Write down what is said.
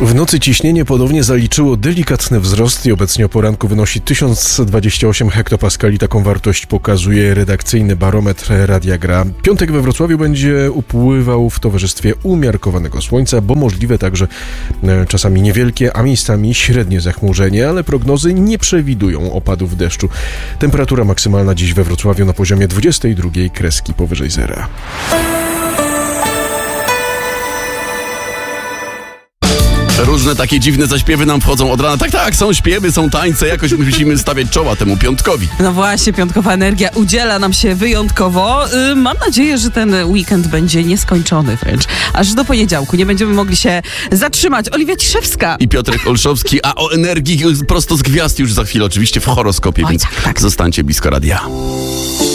W nocy ciśnienie ponownie zaliczyło delikatny wzrost i obecnie o poranku wynosi 1028 hektopaskali. Taką wartość pokazuje redakcyjny barometr Radia Gra. Piątek we Wrocławiu będzie upływał w towarzystwie umiarkowanego słońca, bo możliwe także czasami niewielkie, a miejscami średnie zachmurzenie, ale prognozy nie przewidują opadów deszczu. Temperatura maksymalna dziś we Wrocławiu na poziomie 22 kreski powyżej zera. Różne takie dziwne zaśpiewy nam wchodzą od rana. Tak, są śpiewy, są tańce, jakoś musimy stawiać czoła temu piątkowi. No właśnie, piątkowa energia udziela nam się wyjątkowo. Mam nadzieję, że ten weekend będzie nieskończony wręcz. Aż do poniedziałku nie będziemy mogli się zatrzymać. Oliwia Ciszewska I Piotrek Olszowski, a o energii prosto z gwiazd już za chwilę oczywiście w horoskopie, Oj, więc tak. zostańcie blisko radia.